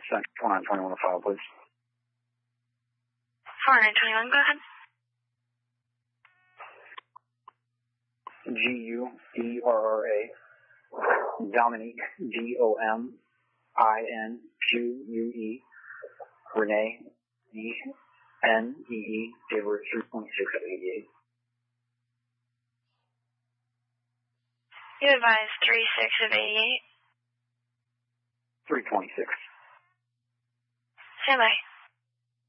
Send 4921 to file, please. 4921, go ahead. G-U-D-R-R-A, Dominique, D-O-M-I-N-Q-U-E, Renee, E-N-E-E, David 3.688. You advised 36 of 88. 326. Stand by.